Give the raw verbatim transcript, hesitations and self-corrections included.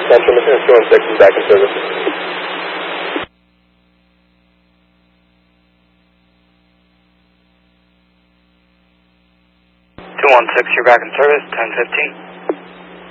Central, Mission two one six is back in service. two one six, you're back in service, ten fifteen.